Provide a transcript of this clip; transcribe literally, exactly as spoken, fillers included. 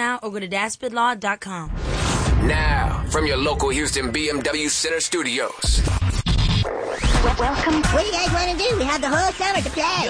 now or go to dash bid law dot com. Now, from your local Houston B M W Center Studios. Welcome. What do you guys want to do? We have the whole summer to play.